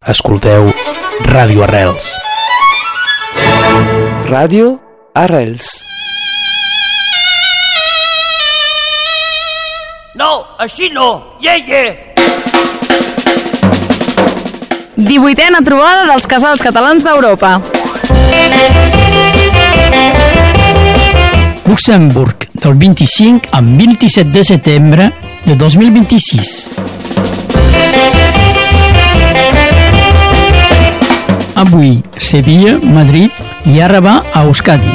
Escolteu Ràdio Arrels. Ràdio Arrels. No, així no! Yeah! 18a trobada dels casals catalans d'Europa. Luxemburg, del 25 al 27 de setembre de 2026. Avui, Sevilla, Madrid i Arraba a Euskadi.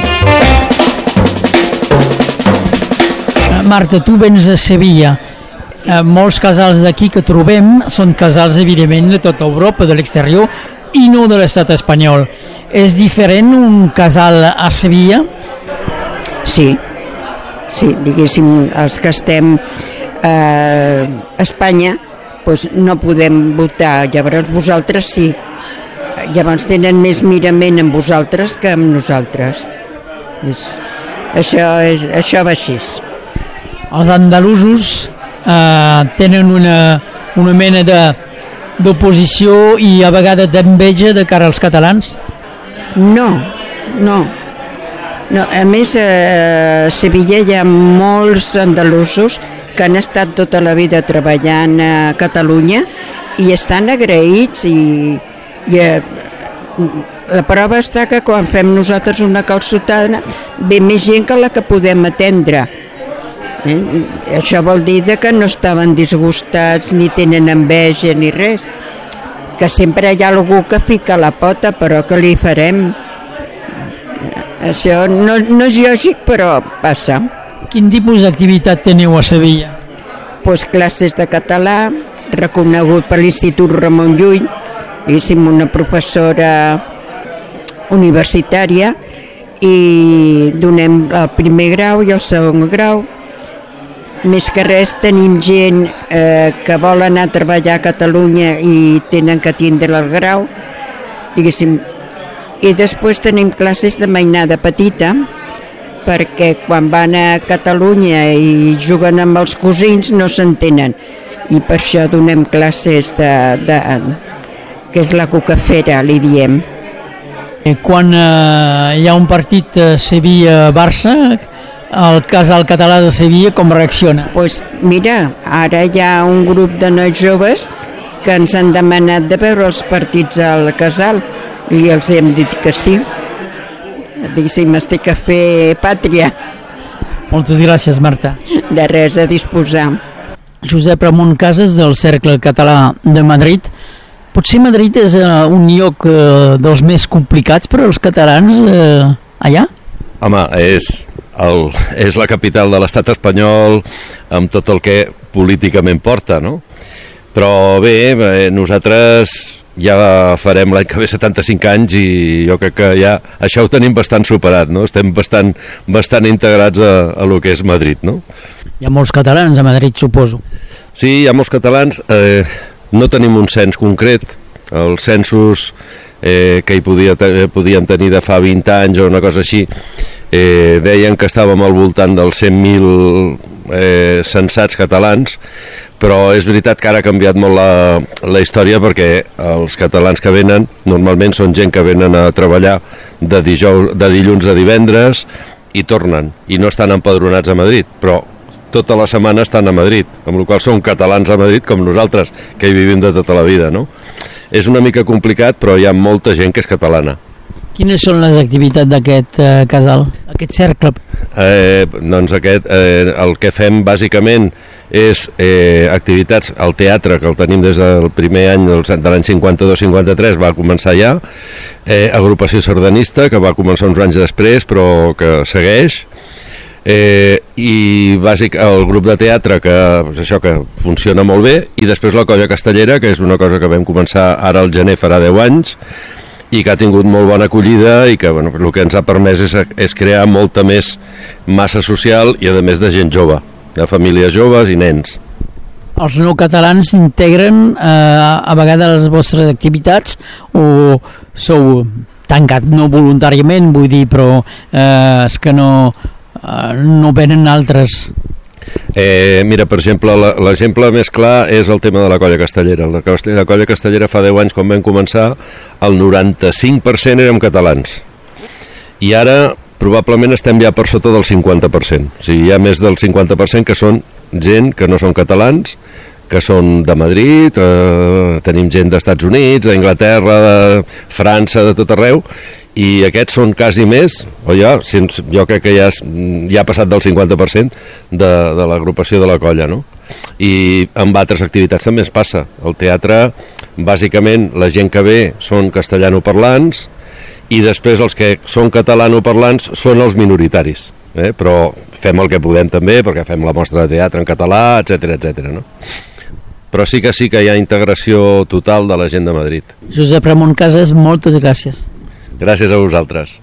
Marta, tu vens a Sevilla. Molts casals d'aquí que trobem són casals, evidentment, de tota Europa, de l'exterior, i no de l'estat espanyol. És diferent un casal a Sevilla? Sí, diguéssim, els que estem a Espanya doncs no podem votar, llavors vosaltres sí. Llavors tenen més mirament amb vosaltres que amb nosaltres. Això va així. Els andalusos tenen una mena d'oposició i a vegades d'enveja de cara als catalans? No, a més a Sevilla hi ha molts andalusos que han estat tota la vida treballant a Catalunya i estan agraïts i la prova està que quan fem nosaltres una calçotada ve més gent que la que podem atendre. Això vol dir que no estaven disgustats ni tenen enveja ni res, que sempre hi ha algú que fica la pota, però què li farem? Això no és lògic, però passa. Quin tipus d'activitat teniu a Sevilla? Pues classes de català, reconegut per l'Institut Ramon Llull, una professora universitària, i donem el primer grau i el segon grau. Més que res tenim gent que vol anar a treballar a Catalunya i tenen que tindre el grau, diguéssim. I després tenim classes de mainada petita, perquè quan van a Catalunya i juguen amb els cosins no s'entenen, i per això donem classes que és la cucafera, li diem. Quan hi ha un partit Sevilla-Barça, el casal català de Sevilla com reacciona? Pues mira, ara hi ha un grup de nois joves que ens han demanat de veure els partits al casal i els hem dit que sí. Diguéssim, estic a fer pàtria. Moltes gràcies, Marta. De res, a disposar. Josep Ramon Casas, del Cercle Català de Madrid. Potser Madrid és un lloc dels més complicats per als catalans allà? Home, és la capital de l'estat espanyol amb tot el que políticament porta, no? Però bé, nosaltres ja farem l'any que ve 75 anys i jo crec que ja això ho tenim bastant superat, no? Estem bastant integrats a lo que és Madrid, no? Hi ha molts catalans a Madrid, suposo. Sí, hi ha molts catalans. No tenim un cens concret. Els censos que hi podíem tenir de fa 20 anys o una cosa així deien que estàvem al voltant dels 100.000 censats catalans, però és veritat que ara ha canviat molt la història, perquè els catalans que venen normalment són gent que venen a treballar de dilluns a divendres i tornen, i no estan empadronats a Madrid, però tota la setmana estan a Madrid, amb la qual són catalans a Madrid com nosaltres, que hi vivim de tota la vida, no? És una mica complicat, però hi ha molta gent que és catalana. Quines són les activitats d'aquest casal, aquest cercle? Doncs el que fem bàsicament és activitats al teatre, que el tenim des del primer any de l'any 52-53, va començar ja, agrupació sardanista, que va començar uns anys després, però que segueix, i bàsic el grup de teatre que funciona molt bé, i després la colla castellera, que és una cosa que vam començar ara al gener, farà 10 anys, i que ha tingut molt bona acollida i que el que ens ha permès és crear molta més massa social i a més de gent jove, de famílies joves i nens. Els no catalans integren a vegades les vostres activitats o sou tancat, no voluntàriament vull dir, però és que no venen altres? Mira, per exemple, l'exemple més clar és el tema de la Colla Castellera. La Colla Castellera fa 10 anys, quan vam començar, el 95% érem catalans. I ara probablement estem ja per sota del 50%. O sigui, hi ha més del 50% que són gent que no són catalans, que són de Madrid, tenim gent d'Estats Units, d'Anglaterra, de França, de tot arreu, i aquests són quasi més, o ja, jo crec que ja ha passat del 50% de l'agrupació de la colla, no? I amb altres activitats també es passa. Al teatre, bàsicament, la gent que ve són castellanoparlants, i després els que són catalanoparlants són els minoritaris, però fem el que podem també, perquè fem la mostra de teatre en català, etc, no? Però sí que hi ha integració total de la gent de Madrid. Josep Ramon Casas, moltes gràcies. Gràcies a vosaltres.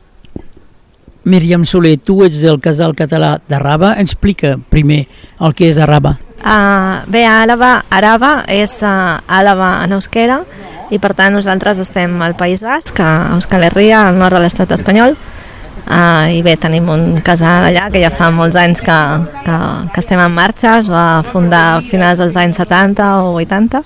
Míriam Soler, tu ets del Casal Català d'Arraba. Explica primer el que és Arraba. Bé, Araba és Àlava en euskera, i per tant nosaltres estem al País Basc, a Euskal Herria, al nord de l'estat espanyol. I bé, tenim un casal allà que ja fa molts anys que estem en marxa. Es va fundar a finals dels anys 70 o 80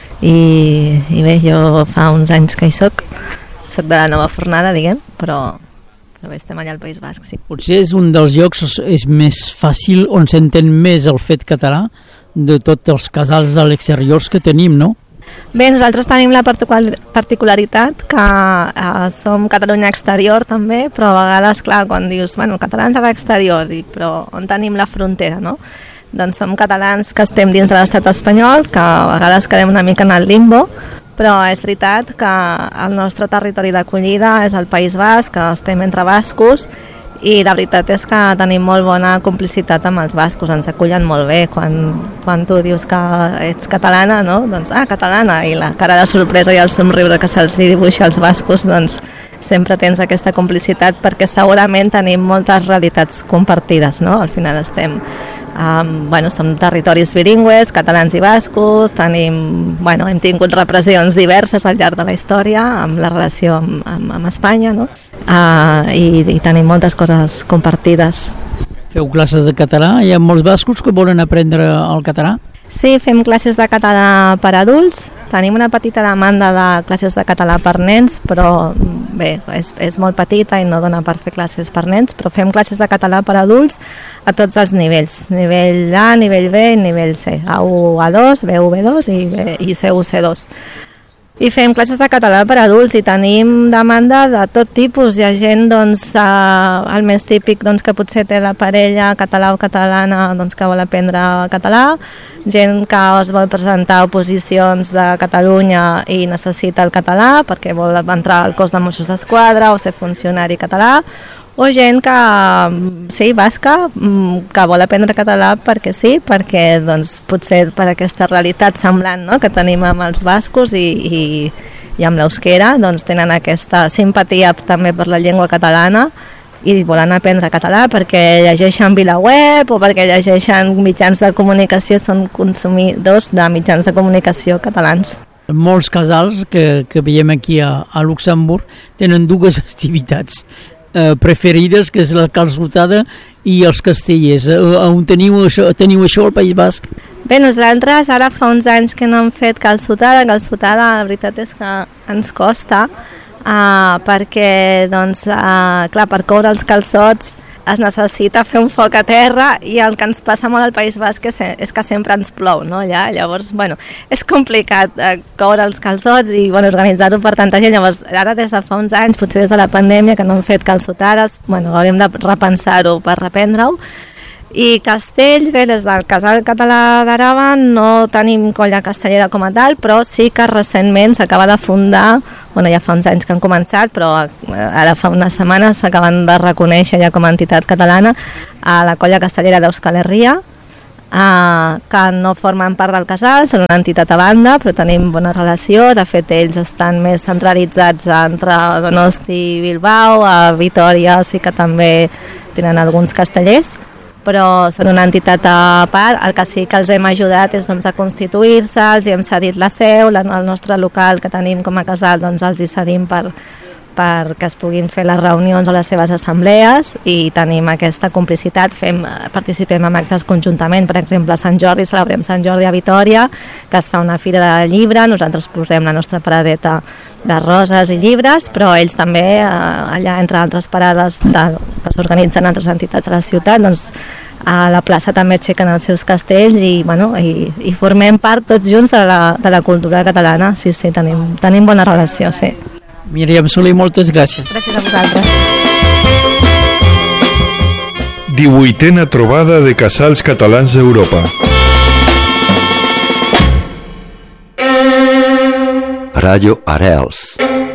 i bé, jo fa uns anys que hi soc de la nova fornada, diguem, però bé, estem allà al País Basc, sí. Potser és un dels llocs és més fàcil, on s'entén més el fet català de tots els casals a l'exterior que tenim, no? Bé, nosaltres tenim la particularitat que som Catalunya exterior també, però a vegades, clar, quan dius, bueno, catalans a l'exterior, però on tenim la frontera, no? Doncs som catalans que estem dins de l'estat espanyol, que a vegades quedem una mica en el limbo, però és veritat que el nostre territori d'acollida és el País Basc, que estem entre bascos, i la veritat és que tenim molt bona complicitat amb els bascos, ens acullen molt bé. Quan tu dius que ets catalana, no? Doncs, catalana, i la cara de sorpresa i el somriure que se'ls dibuixa als bascos, doncs sempre tens aquesta complicitat, perquè segurament tenim moltes realitats compartides, no? Al final estem... som territoris bilingües, catalans i bascos, hem tingut repressions diverses al llarg de la història amb la relació amb Espanya, no? I tenim moltes coses compartides. Feu classes de català? Hi ha molts bascos que volen aprendre el català? Sí, fem classes de català per adults, tenim una petita demanda de classes de català per nens, però bé, és molt petita i no dona per fer classes per nens, però fem classes de català per adults a tots els nivells, nivell A, nivell B i nivell C, A1, A2, B1, B2 i C1, C2. I fem classes de català per adults i tenim demanda de tot tipus. Hi ha gent, el més típic, que potser té la parella català o catalana, que vol aprendre català, gent que es vol presentar a oposicions de Catalunya i necessita el català perquè vol entrar al cos de Mossos d'Esquadra o ser funcionari català, o gent que, basca, que vol aprendre català perquè sí, perquè potser per aquesta realitat semblant, no?, que tenim amb els bascos i amb l'euskera, tenen aquesta simpatia també per la llengua catalana i volen aprendre català perquè llegeixen VilaWeb o perquè llegeixen mitjans de comunicació, són consumidors de mitjans de comunicació catalans. Molts casals que veiem aquí a Luxemburg tenen dues activitats preferides, que és la calçotada i els castellers. On teniu això al País Basc? Bé, nosaltres ara fa uns anys que no hem fet calçotada. La veritat és que ens costa, perquè clar, per coure els calçots es necessita fer un foc a terra i el que ens passa molt al País Basc és que sempre ens plou, no? Llavors, és complicat coure els calçots i organitzar-ho per tanta gent. Llavors, ara des de fa uns anys, potser des de la pandèmia, que no hem fet calçotades, hauríem de repensar-ho per reprendre-ho. I castells, bé, des del Casal Català d'Araba no tenim colla castellera com a tal, però sí que recentment s'acaba de fundar, ja fa uns anys que han començat, però ara fa unes setmanes s'acaben de reconèixer ja com a entitat catalana a la colla castellera d'Euskal Herria, que no formen part del casal, són una entitat a banda, però tenim bona relació. De fet, ells estan més centralitzats entre Donosti i Bilbao, a Vitòria sí que també tenen alguns castellers, però són una entitat a part. El que sí que els hem ajudat és a constituir-se, els hem cedit la seu, el nostre local que tenim com a casal els hi cedim per perquè es puguin fer les reunions a les seves assemblees i tenim aquesta complicitat, participem en actes conjuntament, per exemple a Sant Jordi, celebrem Sant Jordi a Vitòria, que es fa una fira de llibre, nosaltres posem la nostra paradeta de roses i llibres, però ells també, allà entre altres parades que s'organitzen altres entitats de la ciutat, doncs a la plaça també aixequen els seus castells i formem part tots junts de la cultura catalana. Sí, tenim bona relació, sí. Míriam Soler, moltes gràcies. Gràcies a vosaltres. 18a trobada de casals catalans d'Europa. Ràdio Arrels.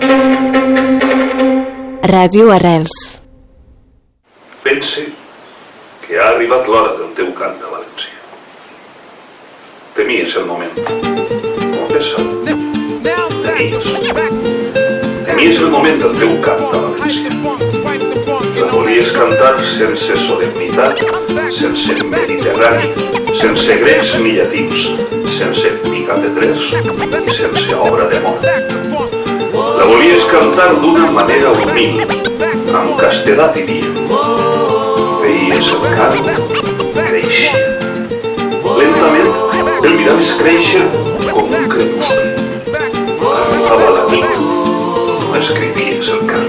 Ràdio Arrels. Pense que ha arribat l'hora del teu cant a València. Temies el moment. Confessa. Temies el moment del teu cant a València. La volies cantar sense solemnitat, sense mediterrani, sense grecs ni llatins, sense picapetrers i sense obra de mort. La volies cantar d'una manera humil, amb castedat i dia. Veies el cant créixer. Lentament el miraves créixer com un crepuscle. Arribava la nit, no escrivies